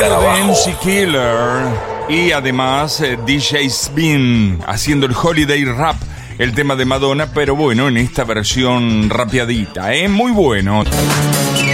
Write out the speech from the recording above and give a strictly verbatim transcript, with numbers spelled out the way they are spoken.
de M C Killer y además eh, D J Spin haciendo el Holiday Rap, el tema de Madonna, pero bueno, en esta versión rapeadita, ¿eh? Muy bueno.